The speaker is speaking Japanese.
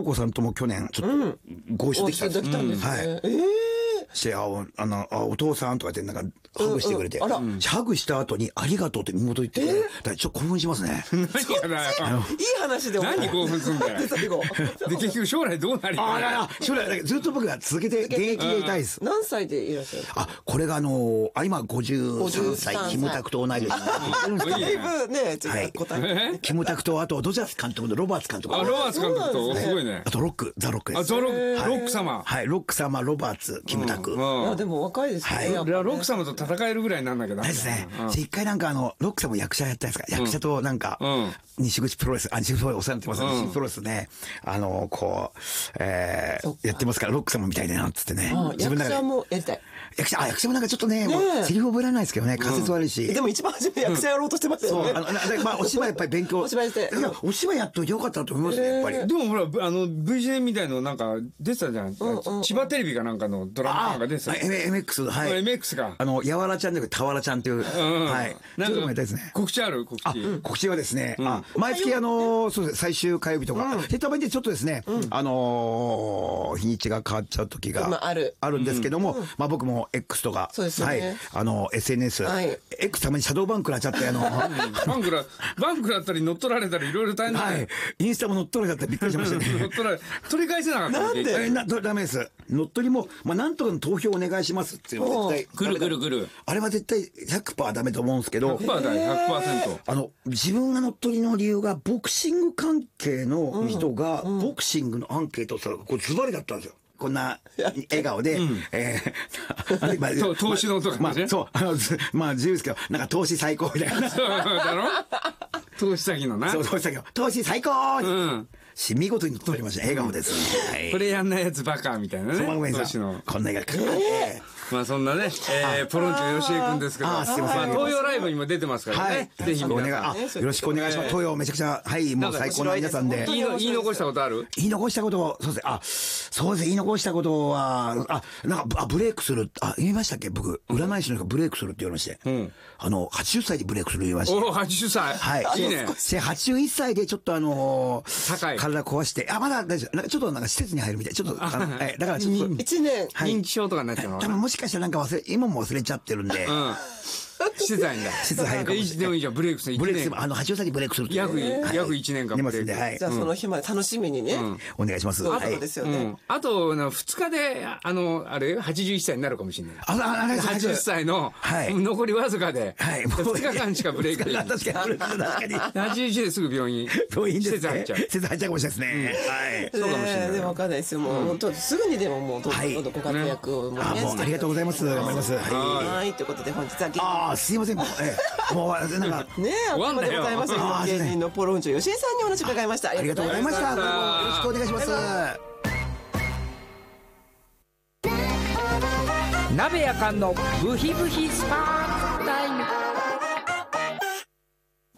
子さんとも去年ちょっとご一緒できたんです。はい。してお父さんとかってなんかハグしてくれて、ハグした後にありがとうって妹言ってて、ちょっと興奮しますね。 何がいい話で。 何興奮すんだよ。で結局将来どうなりたい？ 将来ずっと僕が続けて現役でいたいです。 何歳でいらっしゃる？ これが今53歳、キムタクと同い年。 だいぶね、 はい。キムタクとあとドジャース監督のロバーツ監督。 ロバーツ監督とすごいね。 あとザ・ロックです。 ロック様。 はい、ロック様、ロバーツ、キムタク。 いやでも若いですね。 ロック様と戦えるぐらいなんだけど。 ですね。一回なんかロック様役者やったんですか。役者となんか西口プロレス、西口プロレスお世話になってます。西口プロレスね、やってますからロック様みたいだなっつってね。 役者もやりたい。 役者もなんかちょっとね、セリフ覚えられないですけどね、仮説悪いし。 でも一番初め役者やろうとしてましたよね。 まあお芝居やっぱり勉強。お芝居して。いやお芝居やっといてよかったと思いますねやっぱり。 でもほらVCN みたいのなんか出てたじゃん。千葉テレビかなんかのドラマなんか出てた。 MX はい。 MX か。 やわらちゃんというかたわらちゃんというはい。なんかもやったですね。 告知ある？告知はですね。毎月そうです最終火曜日とかでたまにちょっとですね日にちが変わっちゃう時があるんですけども、まあ僕も X とかはい SNS X たまにシャドーバンクなっちゃってバンクだったり乗っ取られたりいろいろ大変だね。 インスタも乗っ取られちゃってびっくりしましたね。 乗っ取られ取り返せなかった。なんで？ダメです。乗っ取りもなんとかの投票お願いしますっていうのは絶対来る。あれは絶対 100% ダメと思うんですけど。 100% だよ 100%。 自分が乗っ取りの理由がボクシング関係の人がボクシングのアンケートをしたらこれズバリだったんですよ。こんな笑顔で、 投資のとかね。 そう、自由ですけど、なんか投資最高みたいな。 だろ？投資先のな。 そう、投資先の。投資最高！見事に取りました。笑顔ですね。 これやんないやつバカみたいなね。 投資の。こんな笑顔。 まあそんなね、ポロンチョ吉江君ですけど、 すいません。 東洋ライブにも出てますからね。ぜひ皆さん。 よろしくお願いします。東洋めちゃくちゃ、はい、もう最高な皆さんで。 言い残したことある？ 言い残したこと、そうですね、言い残したことは、なんか、ブレイクする、言いましたっけ僕、占い師の人がブレイクするって言われまして。80歳でブレイクする言いました。 お80歳。 はい。 いいね。 81歳でちょっと高い。 体壊して、まだ大丈夫。ちょっとなんか施設に入るみたい。ちょっと、だからちょっと。 1年。 認知症とかになっちゃうの？ 多分もしかしたらなんか今も忘れちゃってるんで。 してたんだ。 施設入るかもしれない。 でもいいじゃん、ブレイクする。 ブレイクする。80歳にブレイクする。 約1年間ブレイク。 じゃあその日まで楽しみにね。 お願いします。 そうですよね。 あと、2日で、あれ、81歳になるかもしれない。80歳の、残りわずかで、2日間しかブレイクできない。 確かに。 81ですぐ病院。施設入っちゃう。 施設入っちゃうかもしれないですね。はい。 そうかもしれない。でもわかんないですよ。もう本当すぐにでももうどんどんご活躍をありがとうございます。頑張ります。 はい。ということで本日はすいません。もうなんかねありがとうございます。芸人のポロンチョ吉江さんにお話伺いました。 ありがとうございました。よろしくお願いします。 鍋やかんのブヒブヒスパークタイム。